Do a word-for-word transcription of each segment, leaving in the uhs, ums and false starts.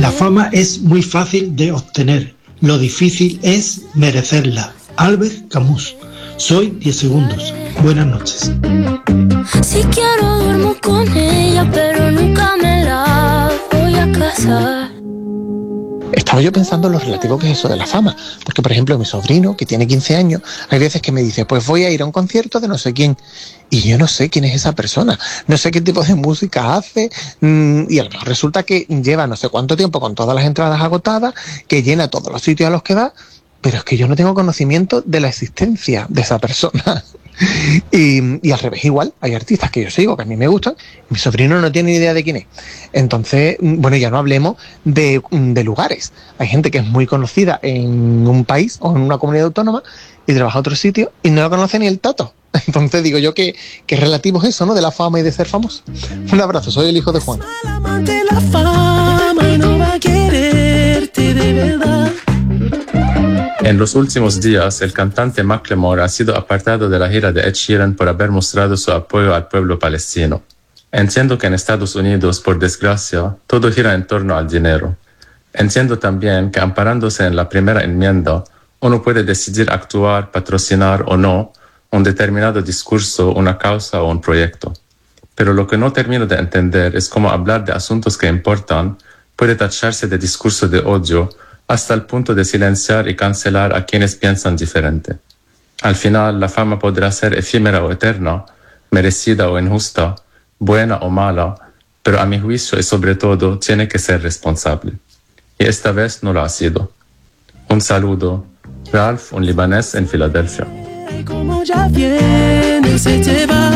La fama es muy fácil de obtener, lo difícil es merecerla. Albert Camus. Soy diez segundos. Buenas noches. Si quiero duermo con ella, pero nunca me la voy a casar. Estaba yo pensando en lo relativo que es eso de la fama, porque por ejemplo mi sobrino, que tiene quince años, hay veces que me dice, pues voy a ir a un concierto de no sé quién, y yo no sé quién es esa persona, no sé qué tipo de música hace, mmm, y a lo mejor resulta que lleva no sé cuánto tiempo con todas las entradas agotadas, que llena todos los sitios a los que va, pero es que yo no tengo conocimiento de la existencia de esa persona. Y, y al revés igual, hay artistas que yo sigo, que a mí me gustan, mi sobrino no tiene ni idea de quién es. Entonces, bueno, ya no hablemos de, de lugares. Hay gente que es muy conocida en un país o en una comunidad autónoma y trabaja en otro sitio y no lo conoce ni el tato. Entonces digo yo que, que relativo es eso, ¿no? De la fama y de ser famoso. Un abrazo, soy el hijo de Juan. La fama no va a quererte de verdad. En los últimos días, el cantante Macklemore ha sido apartado de la gira de Ed Sheeran por haber mostrado su apoyo al pueblo palestino. Entiendo que en Estados Unidos, por desgracia, todo gira en torno al dinero. Entiendo también que amparándose en la primera enmienda, uno puede decidir actuar, patrocinar o no un determinado discurso, una causa o un proyecto. Pero lo que no termino de entender es cómo hablar de asuntos que importan puede tacharse de discurso de odio hasta el punto de silenciar y cancelar a quienes piensan diferente. Al final, la fama podrá ser efímera o eterna, merecida o injusta, buena o mala, pero a mi juicio y sobre todo tiene que ser responsable. Y esta vez no lo ha sido. Un saludo. Ralph, un libanés en Filadelfia. Como ya viene, se te va.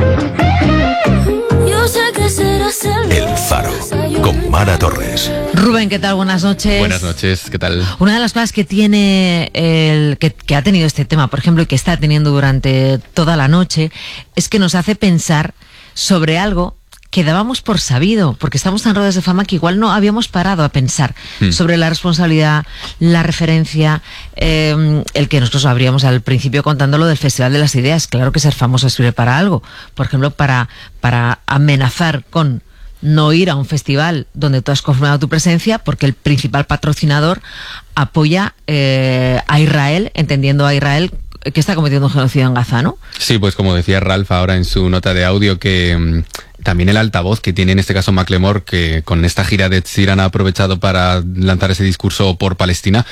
Yo sé que serás el El Faro, con Mara Torres. Rubén, ¿qué tal? Buenas noches. Buenas noches, ¿qué tal? Una de las cosas que tiene el que, que ha tenido este tema, por ejemplo, y que está teniendo durante toda la noche, es que nos hace pensar sobre algo que dábamos por sabido, porque estamos tan rodeados de fama que igual no habíamos parado a pensar hmm. sobre la responsabilidad, la referencia, eh, el que nosotros abríamos al principio contando lo del Festival de las Ideas. Claro que ser famoso sirve para algo. Por ejemplo, para, para amenazar con no ir a un festival donde tú has confirmado tu presencia, porque el principal patrocinador apoya eh, a Israel, entendiendo a Israel que está cometiendo un genocidio en Gaza, ¿no? Sí, pues como decía Ralph ahora en su nota de audio, que mmm, también el altavoz que tiene en este caso Macklemore, que con esta gira de Ed Sheeran ha aprovechado para lanzar ese discurso por Palestina,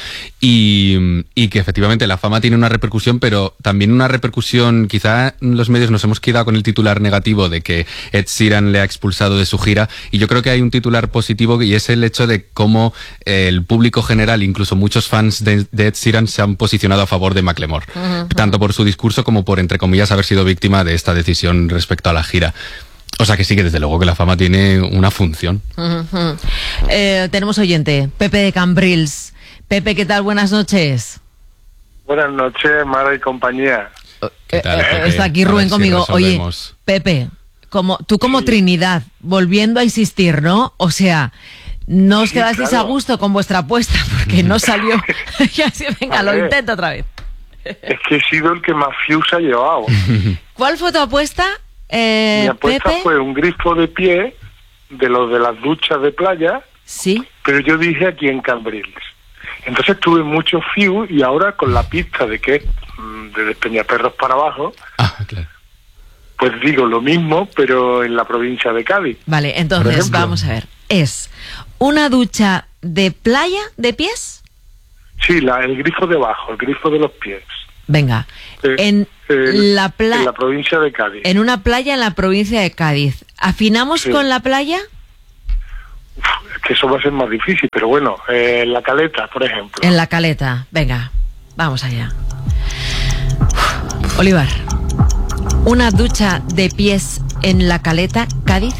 y, y que efectivamente la fama tiene una repercusión, pero también una repercusión, quizá los medios nos hemos quedado con el titular negativo de que Ed Sheeran le ha expulsado de su gira, y yo creo que hay un titular positivo, y es el hecho de cómo eh, el público general, incluso muchos fans de, de Ed Sheeran, se han posicionado a favor de Macklemore, uh-huh. tanto por su discurso como por, entre comillas, haber sido víctima de esta decisión respecto a la gira. O sea que sí, que desde luego que la fama tiene una función. Uh-huh. Eh, tenemos oyente, Pepe de Cambrils. Pepe, ¿qué tal? Buenas noches. Buenas noches, Mara y compañía. ¿Qué tal, Pepe? Está aquí Rubén conmigo. Si Oye, Pepe, como, tú como sí. Trinidad, volviendo a insistir, ¿no? O sea, no os sí, quedasteis claro. a gusto con vuestra apuesta porque no salió. Y así, venga, a lo ver, intento otra vez. Es que he sido el que más views ha llevado. ¿Cuál fue tu apuesta? Eh, Mi apuesta Pepe. fue un grifo de pie de los de las duchas de playa, sí, pero yo dije aquí en Cambrils. Entonces tuve muchos views y ahora con la pista de que de Despeñaperros para abajo, ah, claro. pues digo lo mismo, pero en la provincia de Cádiz. Vale, entonces vamos a ver. ¿Es una ducha de playa de pies? Sí, la, el grifo de abajo, el grifo de los pies. Venga, eh, en, el, la pla- en la provincia de Cádiz. En una playa en la provincia de Cádiz. ¿Afinamos sí. con la playa? Uf, es que eso va a ser más difícil, pero bueno, eh, en la Caleta, por ejemplo. En la Caleta, venga, vamos allá. Uf, Olivar, ¿una ducha de pies en la Caleta, Cádiz?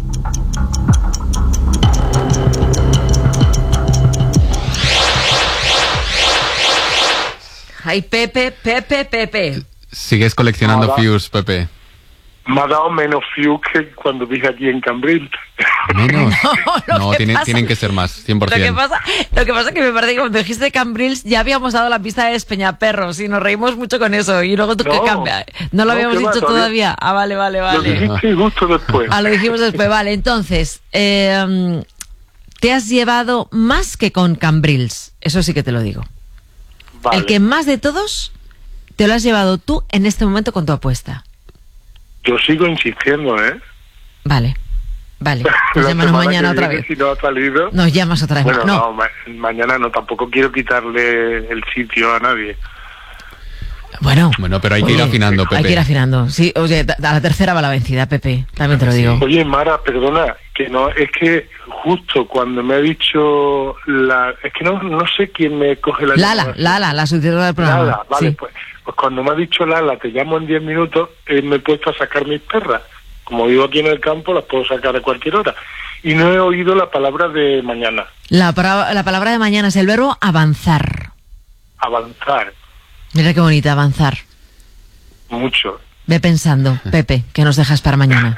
Ay, Pepe, Pepe, Pepe. Sigues coleccionando Nada. views, Pepe. Me ha dado menos views que cuando dije aquí en Cambrils. ¿Menos? No, no tienen, tienen que ser más, cien por ciento. Lo que pasa, lo que pasa es que me parece que cuando dijiste Cambrils ya habíamos dado la pista de Despeñaperros y nos reímos mucho con eso. Y luego tú no, que cambia. No lo no, habíamos dicho va, todavía. todavía. Ah, vale, vale, vale. Lo dijiste justo después. Ah, lo dijimos después, vale. Entonces, eh, te has llevado más que con Cambrils. Eso sí que te lo digo. Vale. El que más de todos te lo has llevado tú en este momento con tu apuesta. Yo sigo insistiendo, ¿eh? Vale, vale. Pues La llámanos semana mañana que otra viene, vez. Si no ha salido... Nos llamas otra vez. Bueno, no. no, ma- mañana no, tampoco quiero quitarle el sitio a nadie. Bueno, Bueno, pero hay que ir oye, afinando, Pepe. Hay que ir afinando. Sí, oye, a la tercera va la vencida, Pepe. También te lo digo. Oye, Mara, perdona, que no, es que justo cuando me ha dicho la... Es que no, no sé quién me coge la Lala, llamada. Lala, la subdirectora del programa. Lala, vale, Sí. pues, pues cuando me ha dicho Lala, te llamo en diez minutos, eh, me he puesto a sacar mis perras. Como vivo aquí en el campo, las puedo sacar a cualquier hora. Y no he oído la palabra de mañana, La, pra- la palabra de mañana es el verbo avanzar. avanzar, Mira qué bonita, avanzar. mucho. Ve pensando, Pepe, que nos dejas para mañana.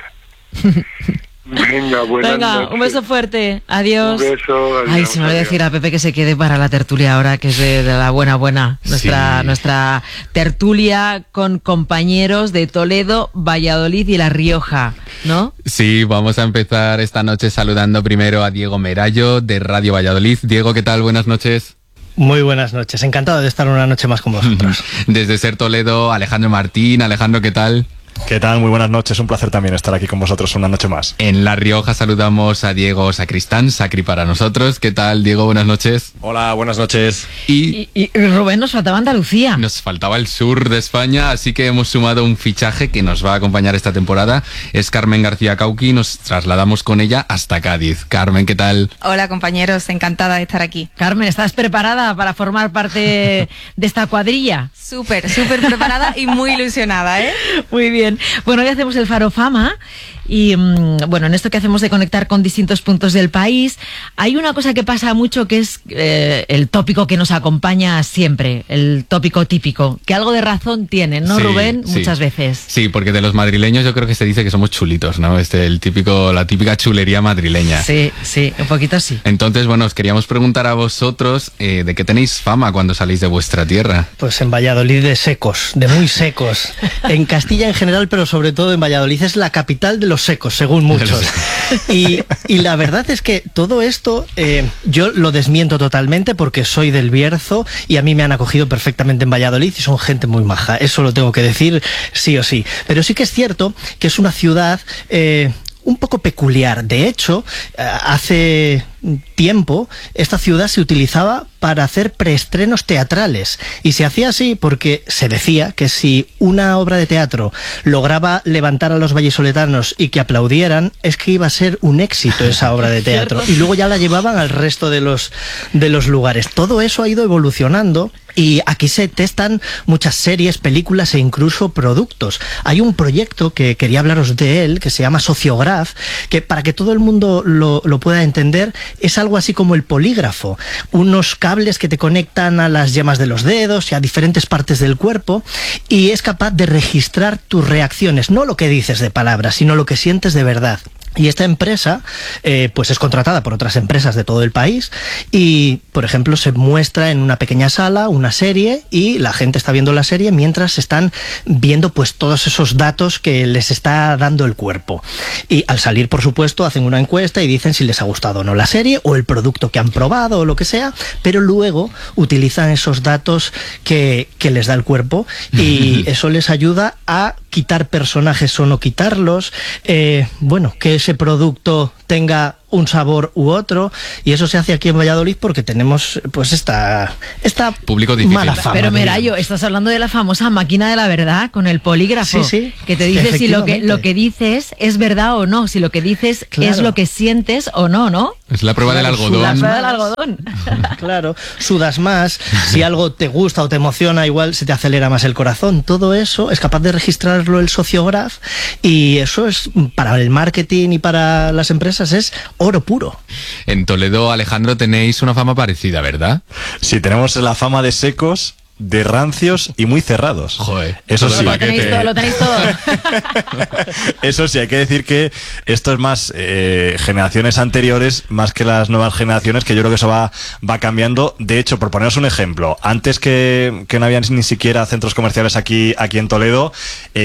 Venga, buenas Venga, noches. un beso fuerte. Adiós. Un beso, adiós, Ay, se me olvidó adiós. decir a Pepe que se quede para la tertulia ahora, que es de, de la buena buena. Nuestra, Sí. nuestra tertulia con compañeros de Toledo, Valladolid y La Rioja, ¿no? Sí, vamos a empezar esta noche saludando primero a Diego Merallo de Radio Valladolid. Diego, ¿qué tal? Buenas noches. Muy buenas noches, encantado de estar una noche más con vosotros. Desde Ser Toledo, Alejandro Martín. Alejandro, ¿qué tal? ¿Qué tal? Muy buenas noches, un placer también estar aquí con vosotros una noche más. En La Rioja saludamos a Diego Sacristán, Sacri para nosotros. ¿Qué tal, Diego? Buenas noches. Hola, buenas noches. Y, Y, y Rubén, nos faltaba Andalucía. nos faltaba el sur de España, así que hemos sumado un fichaje que nos va a acompañar esta temporada. Es Carmen García Cauqui, nos trasladamos con ella hasta Cádiz. Carmen, ¿qué tal? Hola compañeros, encantada de estar aquí. Carmen, ¿estás preparada para formar parte de esta cuadrilla? Súper, súper preparada y muy ilusionada, ¿eh? Muy bien. Bueno, hoy hacemos el Faro Fama y, mmm, bueno, en esto que hacemos de conectar con distintos puntos del país, hay una cosa que pasa mucho que es eh, el tópico que nos acompaña siempre, el tópico típico, que algo de razón tiene, ¿no, Sí, Rubén? sí. Muchas veces. Sí, porque de los madrileños yo creo que se dice que somos chulitos, ¿no? Este, el típico, la típica chulería madrileña. Sí, sí, un poquito sí. Entonces, bueno, os queríamos preguntar a vosotros eh, de qué tenéis fama cuando salís de vuestra tierra. Pues en Valladolid de secos, de muy secos. En Castilla en general, pero sobre todo en Valladolid es la capital de los secos, según muchos. Y, y la verdad es que todo esto eh, yo lo desmiento totalmente porque soy del Bierzo y a mí me han acogido perfectamente en Valladolid y son gente muy maja. Eso lo tengo que decir sí o sí. Pero sí que es cierto que es una ciudad... Eh, un poco peculiar. De hecho, hace tiempo esta ciudad se utilizaba para hacer preestrenos teatrales y se hacía así porque se decía que si una obra de teatro lograba levantar a los vallisoletanos y que aplaudieran, es que iba a ser un éxito esa obra de teatro y luego ya la llevaban al resto de los, de los lugares. Todo eso ha ido evolucionando y aquí se testan muchas series, películas e incluso productos. Hay un proyecto que quería hablaros de él, que se llama Sociograph, que para que todo el mundo lo, lo pueda entender, es algo así como el polígrafo. Unos cables que te conectan a las yemas de los dedos y a diferentes partes del cuerpo y es capaz de registrar tus reacciones, no lo que dices de palabras, sino lo que sientes de verdad. Y esta empresa eh, pues es contratada por otras empresas de todo el país y, por ejemplo, se muestra en una pequeña sala una serie y la gente está viendo la serie mientras están viendo pues todos esos datos que les está dando el cuerpo. Y al salir, por supuesto, hacen una encuesta y dicen si les ha gustado o no la serie o el producto que han probado o lo que sea, pero luego utilizan esos datos que, que les da el cuerpo y eso les ayuda a quitar personajes o no quitarlos, eh, bueno, que ese producto tenga un sabor u otro y eso se hace aquí en Valladolid porque tenemos pues esta, esta público difícil. Mala fama. Pero Merallo, estás hablando de la famosa máquina de la verdad con el polígrafo, sí, sí, que te dice si lo que, efectivamente. lo que dices es verdad o no, si lo que dices Claro. es lo que sientes o no, ¿no? Es la prueba Claro, del algodón. La prueba del algodón. Claro, sudas más, si algo te gusta o te emociona, igual se te acelera más el corazón. Todo eso es capaz de registrarlo el Sociograph y eso es, para el marketing y para las empresas, es oro puro. En Toledo, Alejandro, tenéis una fama parecida, ¿verdad? Sí, tenemos la fama de secos, de rancios y muy cerrados. Joder, eso todo sí. Lo tenéis todo, lo tenéis todo. Eso sí, hay que decir que esto es más eh, generaciones anteriores, más que las nuevas generaciones, que yo creo que eso va, va cambiando. De hecho, por poneros un ejemplo, antes que, que no había ni siquiera centros comerciales aquí, aquí en Toledo, eh,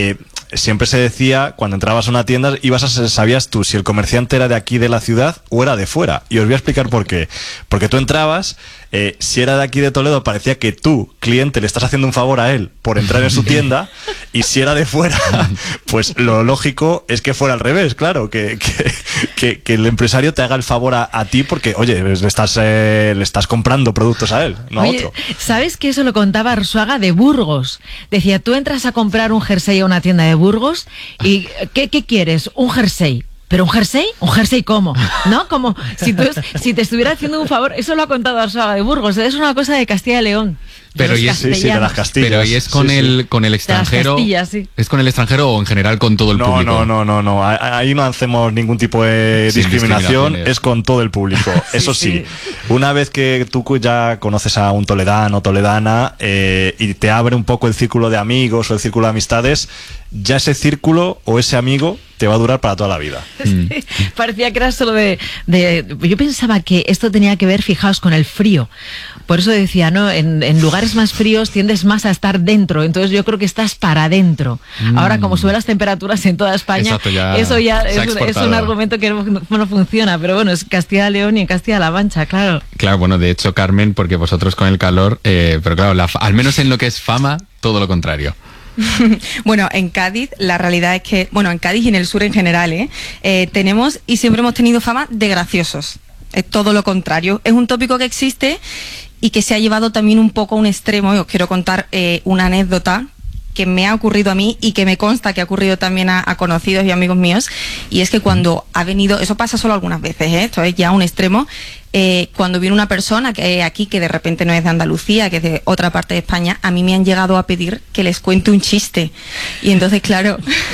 siempre se decía, cuando entrabas a una tienda, ibas a, sabías tú si el comerciante era de aquí de la ciudad o era de fuera. Y os voy a explicar por qué. Porque tú entrabas, eh, si era de aquí de Toledo, parecía que tú, cliente, le estás haciendo un favor a él por entrar en su tienda, y si era de fuera, pues lo lógico es que fuera al revés, claro, que, que, que, que el empresario te haga el favor a, a ti porque, oye, le estás, eh, le estás comprando productos a él, no Oye, a otro. ¿sabes que eso lo contaba Arzuaga de Burgos? Decía, tú entras a comprar un jersey a una tienda de Burgos y ¿qué, qué quieres? Un jersey. ¿Pero un jersey? ¿Un jersey cómo? ¿No? Como si, tú, si te estuviera haciendo un favor. Eso lo ha contado Arzuaga de Burgos. Es una cosa de Castilla y León. Pero y, es, sí, sí, de las Castillas. pero y es con sí, el sí. con el extranjero. Sí. ¿Es con el extranjero o en general con todo el no, público? No, no, no, no. Ahí no hacemos ningún tipo de Sin discriminación. discriminaciones. Es con todo el público. Eso sí, sí, una vez que tú ya conoces a un toledano o toledana eh, y te abre un poco el círculo de amigos o el círculo de amistades, ya ese círculo o ese amigo te va a durar para toda la vida. Sí, parecía que era solo de, de... Yo pensaba que esto tenía que ver, fijaos, con el frío. Por eso decía, ¿no? En, en lugares más fríos tiendes más a estar dentro. Entonces yo creo que estás para adentro. Mm. Ahora, como suben las temperaturas en toda España, Exacto, ya eso ya es un, es un argumento que no, no funciona. Pero bueno, es Castilla y León y en Castilla-La Mancha, claro. Claro, bueno, de hecho, Carmen, porque vosotros con el calor, eh, pero claro, la, al menos en lo que es fama, todo lo contrario. Bueno, en Cádiz la realidad es que, bueno, en Cádiz y en el sur en general, ¿eh? Eh, tenemos y siempre hemos tenido fama de graciosos. Es todo lo contrario. Es un tópico que existe y que se ha llevado también un poco a un extremo. Y os quiero contar eh, una anécdota que me ha ocurrido a mí y que me consta que ha ocurrido también a, a conocidos y amigos míos. Y es que cuando ha venido, eso pasa solo algunas veces, ¿eh? Esto es ya un extremo. Eh, cuando viene una persona que aquí, que de repente no es de Andalucía, que es de otra parte de España, a mí me han llegado a pedir que les cuente un chiste. Y entonces, claro,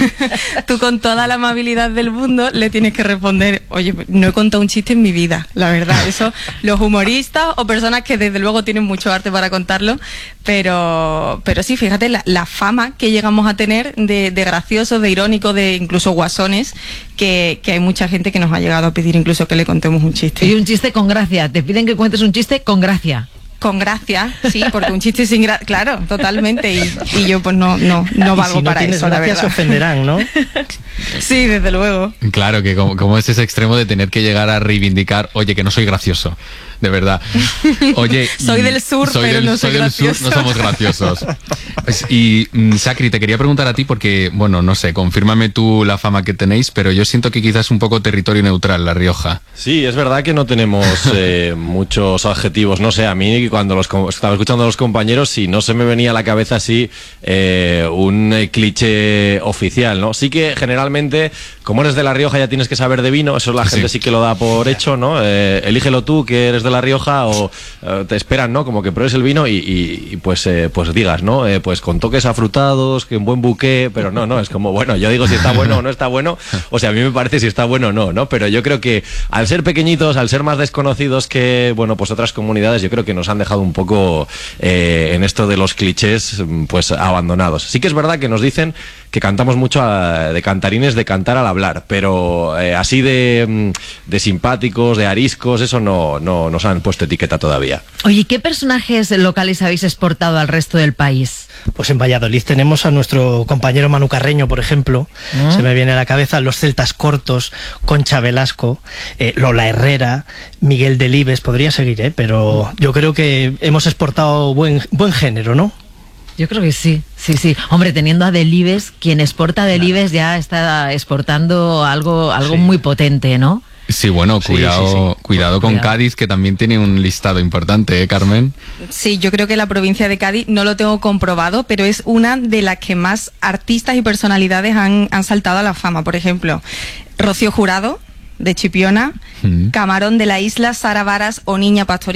tú con toda la amabilidad del mundo le tienes que responder, oye, no he contado un chiste en mi vida, la verdad. Eso, los humoristas o personas que desde luego tienen mucho arte para contarlo, pero, pero sí, fíjate, la, la fama que llegamos a tener de, de graciosos, de irónicos, de incluso guasones, que, que hay mucha gente que nos ha llegado a pedir incluso que le contemos un chiste. Y un chiste con gracia, te piden que cuentes un chiste con gracia. Con gracia, sí, porque un chiste sin gracia, claro, totalmente, y, y yo pues no, no, no valgo y si no para tienes eso, gracia, la verdad. se ofenderán, ¿no? Sí, desde luego. Claro, que como, como es ese extremo de tener que llegar a reivindicar, oye, que no soy gracioso, de verdad. Oye, soy del sur, soy pero del, no soy, soy del gracioso. sur, no somos graciosos. Pues, y mm, Sacri, te quería preguntar a ti porque, bueno, no sé, confírmame tú la fama que tenéis, pero yo siento que quizás es un poco territorio neutral, La Rioja. Sí, es verdad que no tenemos eh, muchos adjetivos, no sé, a mí cuando los estaba escuchando a los compañeros, sí, no se me venía a la cabeza así eh, un eh, cliché oficial, ¿no? Sí que generalmente, como eres de La Rioja ya tienes que saber de vino, eso la sí. gente sí que lo da por hecho, ¿no? Eh, elígelo tú que eres de La Rioja o eh, te esperan, ¿no? Como que pruebes el vino y, y, y pues eh, pues digas, ¿no? Eh, pues con toques afrutados, que un buen buqué, pero no, no, es como, bueno, yo digo si está bueno o no está bueno, o sea, a mí me parece si está bueno o no, ¿no? Pero yo creo que al ser pequeñitos, al ser más desconocidos que, bueno, pues otras comunidades, yo creo que nos han dejado un poco eh, en esto de los clichés, pues abandonados. Sí que es verdad que nos dicen que cantamos mucho a, de cantarines, de cantar al hablar, pero eh, así de, de simpáticos, de ariscos, eso no, no nos han puesto etiqueta todavía. Oye, ¿qué personajes locales habéis exportado al resto del país? Pues en Valladolid tenemos a nuestro compañero Manu Carreño, por ejemplo. ¿Mm? Se me viene a la cabeza los Celtas Cortos, Concha Velasco, eh, Lola Herrera, Miguel Delibes, podría seguir, ¿eh? Pero yo creo que hemos exportado buen, buen género, ¿no? Yo creo que sí, sí, sí. Hombre, teniendo a Delibes, quien exporta a Delibes ya está exportando algo, algo sí. muy potente, ¿no? Sí, bueno, cuidado, sí, sí, sí. cuidado con cuidado. Cádiz, que también tiene un listado importante, ¿eh, Carmen? Sí, yo creo que la provincia de Cádiz, no lo tengo comprobado, pero es una de las que más artistas y personalidades han, han saltado a la fama. Por ejemplo, Rocío Jurado, de Chipiona, mm. Camarón de la Isla, Sara Varas o Niña Pastoril.